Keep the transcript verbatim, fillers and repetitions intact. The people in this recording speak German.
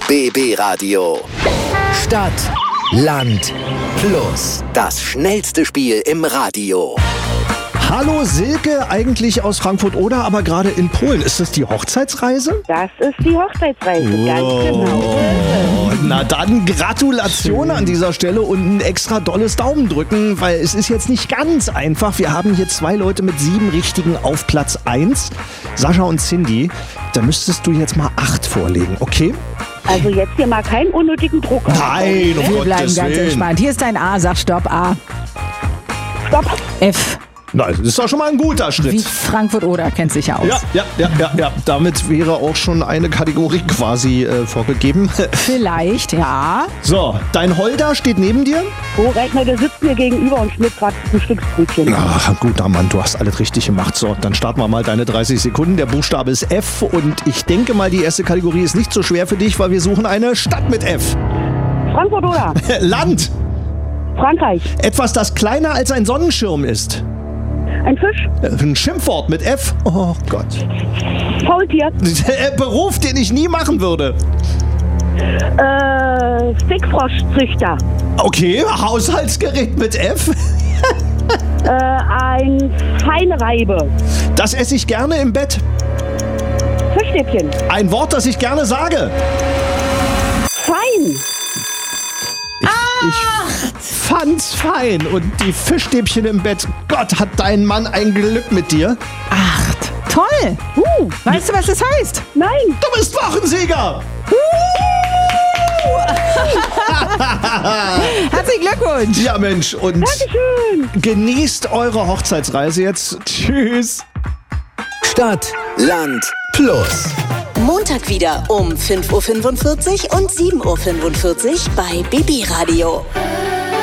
B B Radio. Stadt, Land, Plus. Das schnellste Spiel im Radio. Hallo Silke, eigentlich aus Frankfurt-Oder, aber gerade in Polen. Ist das die Hochzeitsreise? Das ist die Hochzeitsreise, Oh. ganz genau. Na dann Gratulation an dieser Stelle und ein extra dolles Daumen drücken, weil es ist jetzt nicht ganz einfach. Wir haben hier zwei Leute mit sieben richtigen auf Platz eins, Sascha und Cindy. Da müsstest du jetzt mal acht vorlegen, okay? Also jetzt hier mal keinen unnötigen Druck. Nein, um Wir bleiben Gottes ganz Willen. entspannt. Hier ist dein A, sag Stopp, A. Stopp. F. Nein, das ist doch schon mal ein guter Wie Schritt. Frankfurt-Oder kennt sich ja aus. Ja, ja, ja, ja, ja. Damit wäre auch schon eine Kategorie quasi äh, vorgegeben. Vielleicht, ja. So, dein Holder steht neben dir. Oh, Rechner, der sitzt mir gegenüber und schmiert gerade ein Stücksbrötchen. Ach, guter Mann, du hast alles richtig gemacht. So, dann starten wir mal deine dreißig Sekunden. Der Buchstabe ist F und ich denke mal, die erste Kategorie ist nicht so schwer für dich, weil wir suchen eine Stadt mit F. Frankfurt oder? Land. Frankreich. Etwas, das kleiner als ein Sonnenschirm ist. Ein Fisch. Ein Schimpfwort mit F. Oh Gott. Faultier. Beruf, den ich nie machen würde. Äh, Stickfroschzüchter. Okay, Haushaltsgerät mit F. Äh, ein Feinreibe. Das esse ich gerne im Bett. Fischstäbchen. Ein Wort, das ich gerne sage. Fein. Ich fand's fein. Und die Fischstäbchen im Bett. Gott, hat dein Mann ein Glück mit dir. Acht. Toll. Uh, Weißt du, was das heißt? nein. Du bist Wochensieger. Herzlichen Glückwunsch. Ja, Mensch. Und Dankeschön. genießt eure Hochzeitsreise jetzt. Tschüss. Stadt, Land, Plus. Montag wieder um fünf Uhr fünfundvierzig und sieben Uhr fünfundvierzig bei B B Radio.